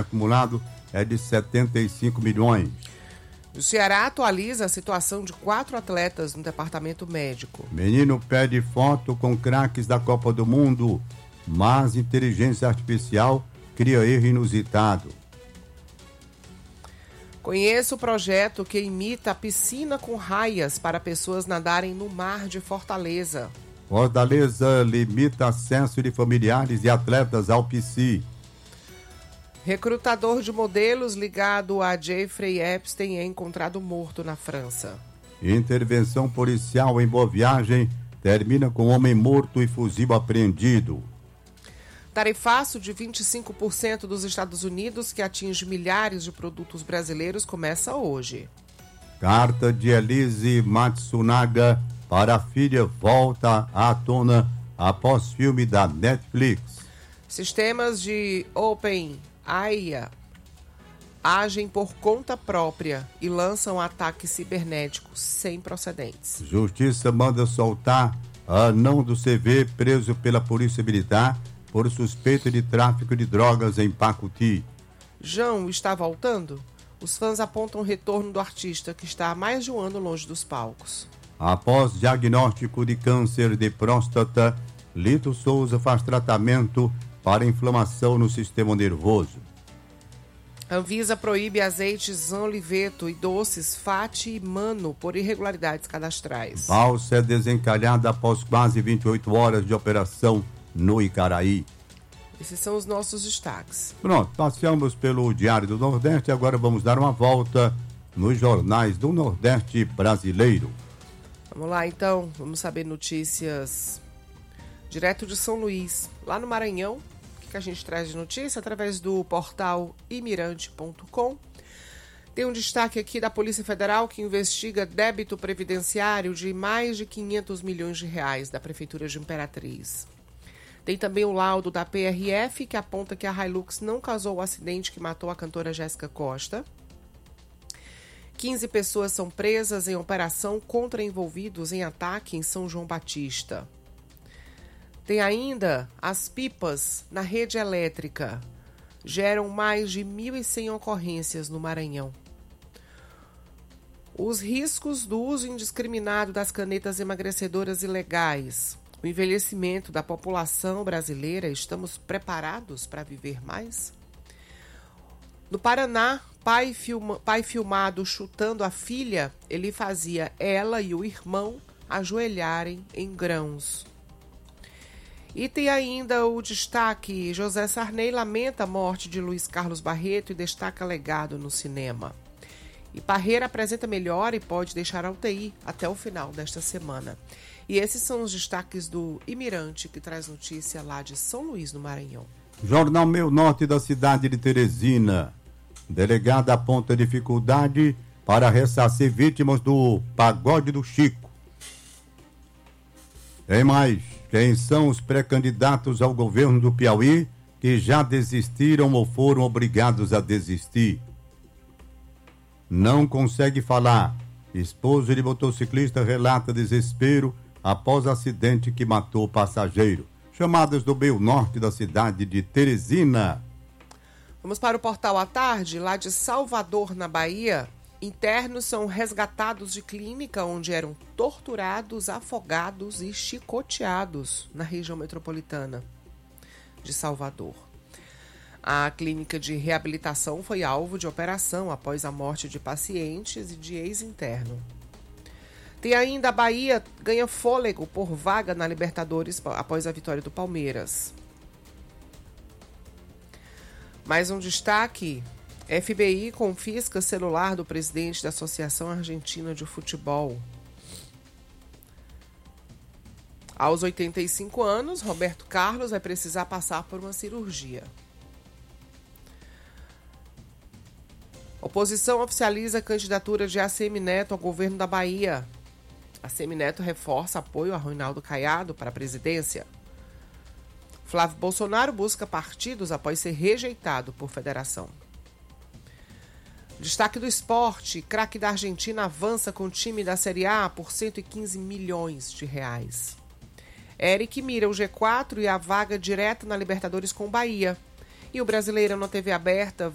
acumulado é de 75 milhões. O Ceará atualiza a situação de 4 atletas no departamento médico. Menino pede foto com craques da Copa do Mundo, mas inteligência artificial cria erro inusitado. Conheça o projeto que imita a piscina com raias para pessoas nadarem no mar de Fortaleza. Fortaleza limita acesso de familiares e atletas ao PC. Recrutador de modelos ligado a Jeffrey Epstein é encontrado morto na França. Intervenção policial em Boa Viagem termina com homem morto e fuzil apreendido. Tarifaço de 25% dos Estados Unidos, que atinge milhares de produtos brasileiros, começa hoje. Carta de Elise Matsunaga para a filha volta à tona após filme da Netflix. Sistemas de OpenAI agem por conta própria e lançam ataques cibernéticos sem precedentes. Justiça manda soltar anão do CV preso pela Polícia Militar por suspeita de tráfico de drogas em Pacuti. João está voltando? Os fãs apontam o retorno do artista, que está há mais de um ano longe dos palcos. Após diagnóstico de câncer de próstata, Lito Souza faz tratamento para inflamação no sistema nervoso. Anvisa proíbe azeites Oliveto e doces Fati e Mano por irregularidades cadastrais. Balsa é desencalhada após quase 28 horas de operação no Icaraí. Esses são os nossos destaques. Pronto, passeamos pelo Diário do Nordeste, agora vamos dar uma volta nos jornais do Nordeste brasileiro. Vamos lá então, vamos saber notícias direto de São Luís, lá no Maranhão. O que a gente traz de notícia através do portal imirante.com. Tem um destaque aqui da Polícia Federal que investiga débito previdenciário de mais de 500 milhões de reais da Prefeitura de Imperatriz. Tem também o laudo da PRF que aponta que a Hilux não causou o acidente que matou a cantora Jéssica Costa. 15 pessoas são presas em operação contra envolvidos em ataque em São João Batista. Tem ainda as pipas na rede elétrica. Geram mais de 1.100 ocorrências no Maranhão. Os riscos do uso indiscriminado das canetas emagrecedoras ilegais. O envelhecimento da população brasileira, estamos preparados para viver mais? No Paraná, pai filmado chutando a filha, ele fazia ela e o irmão ajoelharem em grãos. E tem ainda o destaque: José Sarney lamenta a morte de Luiz Carlos Barreto e destaca legado no cinema. E Parreira apresenta melhora e pode deixar a UTI até o final desta semana. E esses são os destaques do Imirante, que traz notícia lá de São Luís, no Maranhão. Jornal Meu Norte da cidade de Teresina. Delegada aponta dificuldade para ressarcir vítimas do Pagode do Chico. Tem mais. Quem são os pré-candidatos ao governo do Piauí que já desistiram ou foram obrigados a desistir? Não consegue falar. Esposo de motociclista relata desespero após acidente que matou o passageiro. Chamadas do Meu Norte da cidade de Teresina. Vamos para o Portal à Tarde, lá de Salvador, na Bahia. Internos são resgatados de clínica onde eram torturados, afogados e chicoteados na região metropolitana de Salvador. A clínica de reabilitação foi alvo de operação após a morte de pacientes e de ex-interno. Tem ainda a Bahia ganha fôlego por vaga na Libertadores após a vitória do Palmeiras. Mais um destaque: FBI confisca celular do presidente da Associação Argentina de Futebol. Aos 85 anos, Roberto Carlos vai precisar passar por uma cirurgia. Oposição oficializa a candidatura de ACM Neto ao governo da Bahia. ACM Neto reforça apoio a Ronaldo Caiado para a presidência. Flávio Bolsonaro busca partidos após ser rejeitado por federação. Destaque do esporte: craque da Argentina avança com o time da Série A por 115 milhões de reais. Eric mira o G4 e a vaga direta na Libertadores com o Bahia. E o Brasileirão na TV aberta